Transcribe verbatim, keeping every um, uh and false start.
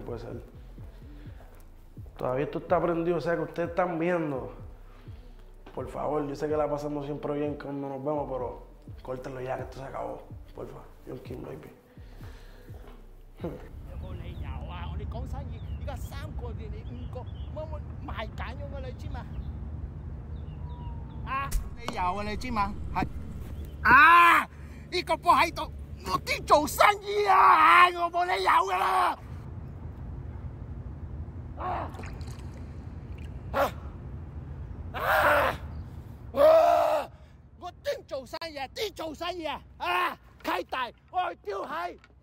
puede ser. Todavía esto está prendido, o sea que ustedes están viendo. Por favor, yo sé que la pasamos siempre bien cuando nos vemos, pero córtenlo ya, que esto se acabó. Por favor, John King baby. 有冇理由啊？我哋講生意，而家三個月你五個，乜乜賣緊咗嘅你知嘛？啊，理由啊你知嘛？係啊，呢個波喺度，我啲做生意啊，我冇理由㗎啦。啊啊啊！啊！我啲做生意啊，啲做生意啊，啊，契弟，我去丟係。